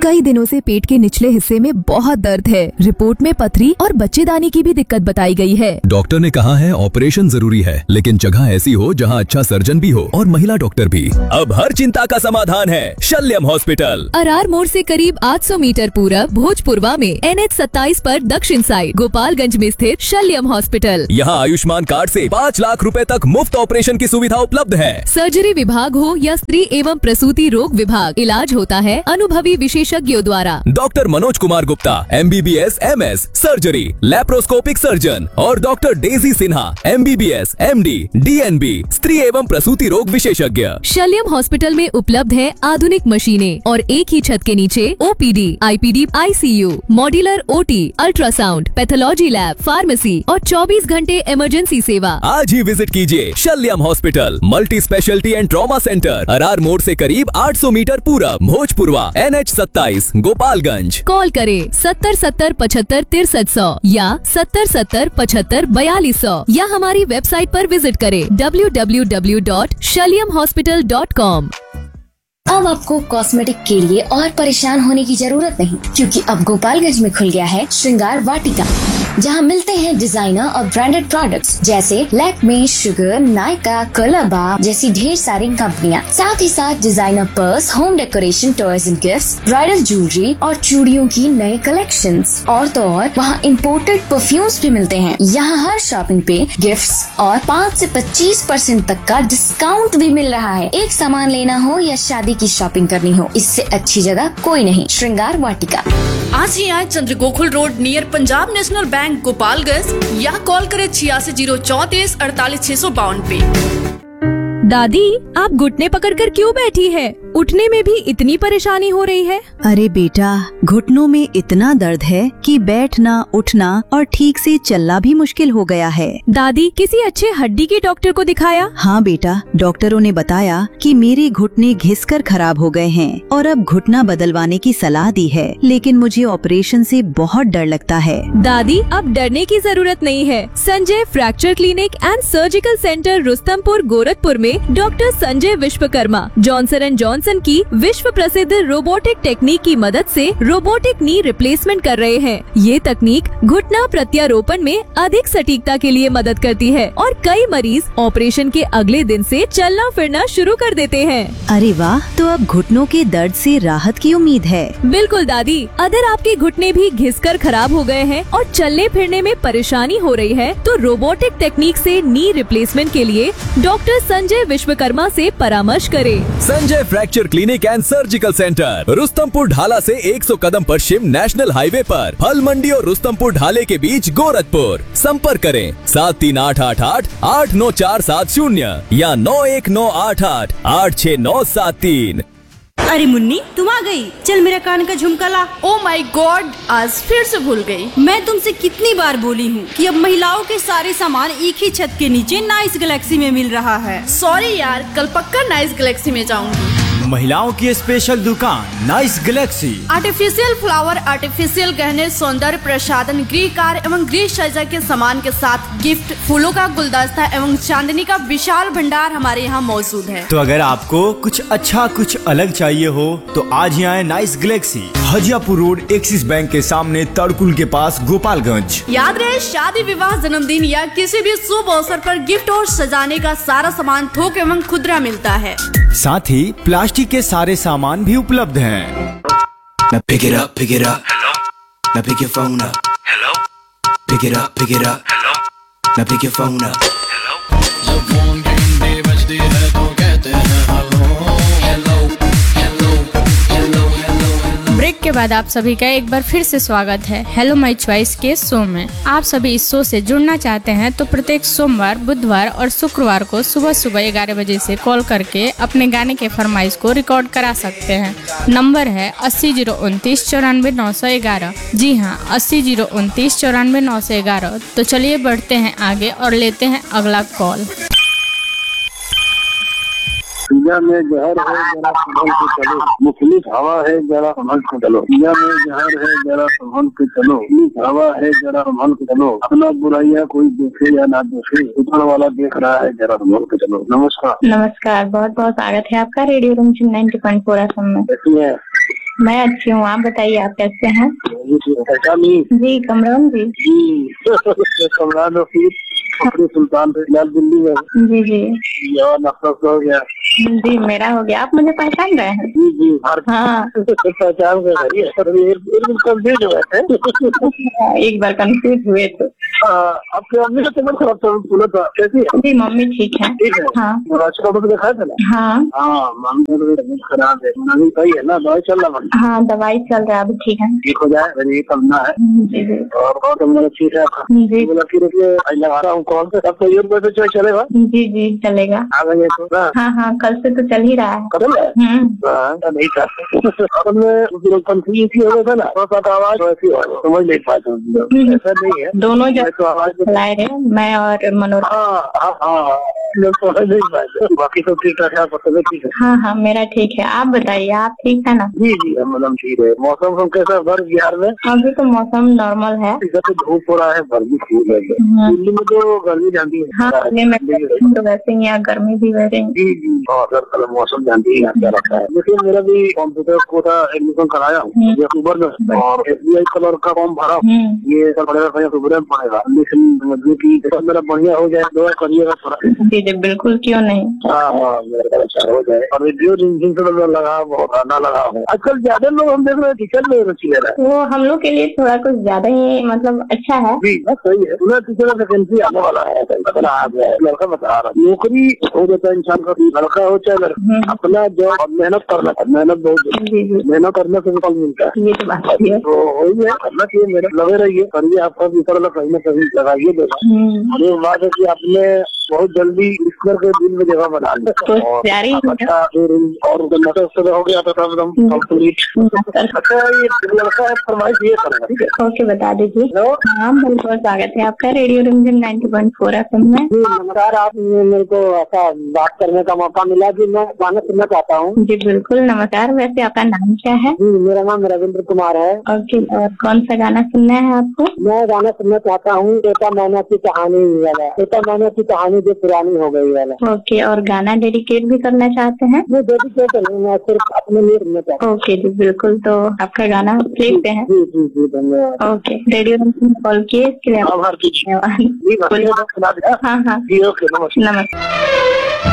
कई दिनों से पेट के निचले हिस्से में बहुत दर्द है। रिपोर्ट में पथरी और बच्चेदानी की भी दिक्कत बताई गई है। डॉक्टर ने कहा है ऑपरेशन जरूरी है, लेकिन जगह ऐसी हो जहां अच्छा सर्जन भी हो और महिला डॉक्टर भी। अब हर चिंता का समाधान है शल्यम हॉस्पिटल। अरार मोड़ से करीब 800 मीटर पूरब भोजपुरवा में NH 27 पर दक्षिण साइड गोपालगंज में स्थित शल्यम हॉस्पिटल। यहाँ आयुष्मान कार्ड से 5 लाख रुपए तक मुफ्त ऑपरेशन की सुविधा उपलब्ध है। सर्जरी विभाग हो या स्त्री एवं प्रसूति रोग विभाग, इलाज होता है अनुभवी विशेषज्ञों द्वारा। Doctor Manoj Kumar Gupta MBBS MS surgery laparoscopic surgeon और doctor Daisy Sinha MBBS MD DNB स्त्री एवं प्रसूति रोग विशेषज्ञ। शल्यम हॉस्पिटल में उपलब्ध है आधुनिक मशीनें और एक ही छत के नीचे OPD, IPD, ICU, modular OT, ultrasound, pathology lab, pharmacy और 24 घंटे इमरजेंसी सेवा। आज ही विजिट कीजिए शल्यम hospital, multi speciality and trauma centre, Arar मोड़ से करीब 800 मीटर पूरब, भोजपुरवा, NH 27 गोपालगंज। कॉल करें 70 70 75 6300 या 70 70 75 4200 या हमारी वेबसाइट पर विजिट करें www.shalyamhospital.com। अब आपको कॉस्मेटिक के लिए और परेशान होने की जरूरत नहीं, क्योंकि अब गोपालगंज में खुल गया है श्रृंगार वाटिका, जहां मिलते हैं डिजाइनर और ब्रांडेड प्रोडक्ट्स जैसे लैक्मे, शुगर, नायका, कोलाबा जैसी ढेर सारी कंपनियां। साथ ही साथ designer purse, home decoration, toys and gifts, bridal jewellery और चूड़ियों की नए कलेक्शंस। और तो और वहाँ इम्पोर्टेड परफ्यूम्स भी मिलते हैं। यहाँ हर शॉपिंग पे गिफ्ट्स और 5 से 25% तक का डिस्काउंट भी मिल रहा है। एक सामान लेना हो या शादी की शॉपिंग करनी हो, इससे अच्छी जगह कोई नहीं। श्रृंगार वाटिका। आज ही आए चंद्र Gokul road near Punjab national bank Gopalganj या कॉल करें 86 034 48 652 पे। दादी, आप घुटने पकड़कर क्यों बैठी है? उठने में भी इतनी परेशानी हो रही है? अरे बेटा, घुटनों में इतना दर्द है कि बैठना, उठना और ठीक से चलना भी मुश्किल हो गया है। दादी, किसी अच्छे हड्डी के डॉक्टर को दिखाया? हाँ बेटा, डॉक्टरों ने बताया कि मेरे घुटने घिसकर खराब हो गए हैं और अब घुटना बदलवाने की सलाह दी है, लेकिन मुझे ऑपरेशन से बहुत डर लगता है। दादी, अब डरने की जरूरत नहीं है। Sanjay fracture clinic and surgical centre Rustampur Gorakhpur में doctor Sanjay Vishwakarma Johnson and Johnson की विश्व प्रसिद्ध रोबोटिक टेक्निक की मदद से रोबोटिक नी रिप्लेसमेंट कर रहे हैं। ये तकनीक घुटना प्रत्यारोपण में अधिक सटीकता के लिए मदद करती है और कई मरीज ऑपरेशन के अगले दिन से चलना फिरना शुरू कर देते हैं। अरे वाह, तो अब घुटनों के दर्द से राहत की उम्मीद है। बिल्कुल दादी, अगर आपके घुटने भी घिसकर खराब हो गए हैं और चलने फिरने में परेशानी हो रही है, तो रोबोटिक टेक्निक से नी रिप्लेसमेंट के लिए डॉक्टर संजय विश्वकर्मा से परामर्श करें। Sanjay fracture clinic and surgical centre, Rustampur ढाला से 100 कदम पश्चिम नेशनल हाईवे पर, फल मंडी और रुस्तमपुर ढाले के बीच गोरखपुर। संपर्क करें 738888 89470 या 91988 86973। अरे मुन्नी, तुम आ गई। चल मेरा कान का झुमका ला। ओ माय गॉड, आज फिर से भूल गई। मैं तुमसे कितनी बार बोली हूँ कि अब महिलाओं के सारे सामान एक ही छत के नीचे नाइस गैलेक्सी में मिल रहा है। सॉरी यार, कल पक्का नाइस गैलेक्सी में जाऊंगी। महिलाओं की स्पेशल दुकान nice Galaxy. Artificial flower, artificial गहने, सौंदर्य प्रसाधन, गृह कार्य एवं गृह सज्जा के सामान के साथ गिफ्ट, फूलों का गुलदस्ता एवं चांदनी का विशाल भंडार हमारे यहाँ मौजूद है। तो अगर आपको कुछ अच्छा, कुछ अलग चाहिए हो तो आज ही आए nice Galaxy, Hajiyapur road, axis bank के सामने, तड़कुल के पास, गोपालगंज। याद रहे, शादी, विवाह, जन्मदिन या किसी भी शुभ अवसर पर गिफ्ट और सजाने का सारा सामान थोक एवं खुदरा मिलता है। साथ ही प्लास्टिक के सारे सामान भी उपलब्ध हैं। Now pick it up, pick it up. Hello. Now pick your phone up. Hello. Pick it up, pick it up. Hello. Now pick your phone up. Hello. जब फोन की घंटी बजती है तो कहते हैं hello hello hello hello hello. Break के बाद आप सभी का एक बार फिर से स्वागत है हेलो माय चॉइस के शो में। आप सभी इस शो से जुड़ना चाहते हैं तो प्रत्येक सोमवार, बुधवार और शुक्रवार को सुबह सुबह 11 बजे से कॉल करके अपने गाने के फरमाइश को रिकॉर्ड करा सकते हैं। नंबर है 80 029 94 911। जी हाँ, 80 029 94 911। तो चलिए बढ़ते हैं आगे और लेते हैं अगला कॉल। दुनिया में जहर है जरा संभल के चलो, मुखलिस हवा है जरा संभल के चलो। दुनिया में जहर है जरा संभल के चलो, मुखलिस हवा है जरा संभल के चलो। अपना बुराइयां कोई देखे या ना देखे, ऊपर वाला देख रहा है जरा संभल के चलो। नमस्कार। नमस्कार, बहुत बहुत स्वागत है आपका रेडियो रूम 90.4 FM में। कैसी है? मैं अच्छी हूँ, आप बताइए आप कैसे हैं? जी कमरान जी। कमरान रफीक अपने सुल्तान दिल्ली में। जी जी नफरत हो गया। जी मेरा हो गया। आप मुझे पहचान रहे हैं? जी जी हाँ पहचान गए। कंफ्यूज हुए थे। एक बार कंफ्यूज हुए थे। आपकी मम्मी का तबियत खराब था, बोला था कैसी है? जी मम्मी ठीक है। ठीक है। हाँ डॉक्टर को दिखाया था ना? हाँ मम्मी की तबियत खराब है, अभी सही है ना? दवाई चल रहा है? हाँ दवाई चल रहा है, अभी ठीक है। ठीक हो जाए, मेरी ये करना है। जी जी और तुम ठीक है? जी बोला कि लगा रहा हूँ कॉल से, सब तैयार बैठे चाहे चलेगा? जी जी चलेगा। आ गए तो हाँ हाँ कल से तो चल ही रहा है। कल नहीं था कंफ्यूज हो गया था ना, आवाज वैसी समझ नहीं पाता, ऐसा नहीं है। दोनों जब तो आवाज लाए रहे, मैं और मनोरमा। समझ नहीं पाते, बाकी सब ठीक ठाक है। ठीक है। हाँ मेरा ठीक है। आप बताइए आप ठीक है ना? जी जी मतलब ठीक है। मौसम कैसा है बिहार में? अभी तो मौसम नॉर्मल है। इधर तो धूप हो रहा है, गर्मी खूब है। दिल्ली में तो गर्मी जानती है। हाँ तो वैसे ही यहाँ गर्मी भी वैसे ही। जी जी और मौसम जानती है क्या लगता है। देखिए मेरा भी कंप्यूटर कोटा एडमिशन कराया हूँ अक्टूबर में, और SBI कलर का फॉर्म भरा। ये पड़ेगा अक्टूबर में पड़ेगा। समझिए की मेरा बढ़िया हो जाए, दुआ करिएगा थोड़ा। जी जी बिल्कुल, क्यों नहीं। हाँ मेरा अच्छा हो जाए। और रेडियो रिंचिंग से लगा बहुत आना लगा है। आजकल ज्यादा लोग हम देख रहे हैं टीचर में रुचि ले रहा है। वो हम लोग के लिए थोड़ा कुछ ज्यादा ही मतलब अच्छा है। जी सही है। टीचर का वैकेंसी आने वाला है, लड़का बता रहा है। नौकरी हो जाता है इंसान का, लड़का हो चाहे लड़का, अपना जो मेहनत करना, मेहनत बहुत मेहनत करने से फल मिलता है। ये तो बात है। तो वही है, करना चाहिए। मेरे लगे रहिए, करिए, आपका भी कहीं ना कहीं लगाइए देगा। और ये बात है की आपने बहुत जल्दी ईश्वर के दिल में जगह बना ली। तो प्यारी अच्छा और हो गया था एकदम कंप्लीट। अच्छा ये लड़का है, फरमाइश ये करेगा। ठीक है ओके बता दीजिए। हाँ बिल्कुल स्वागत है आपका रेडियो रिमझिम 90.4 FM में। नमस्कार, आप मेरे को ऐसा बात करने का मौका मिला कि मैं गाना सुनना चाहता हूँ। जी बिल्कुल नमस्कार। वैसे आपका नाम क्या है? मेरा नाम रविंद्र कुमार है। ओके, और कौन सा गाना सुनना है आपको? मैं गाना सुनना चाहता हूँ एटा मैना की कहानी वाला, एटा मैना की कहानी जो पुरानी हो गई वाला। ओके, और गाना डेडिकेट भी करना चाहते हैं? मैं डेडिकेट नहीं, मैं सिर्फ अपने लिए सुनना चाहता हूँ। ओके जी बिल्कुल, तो आपका गाना देखते हैं। जी जी जी धन्यवाद। ओके, रेडियो रिमझिम कॉल किए इसके लिए धन्यवाद। हाँ हाँ जी ओके नमस्कार। नमस्कार।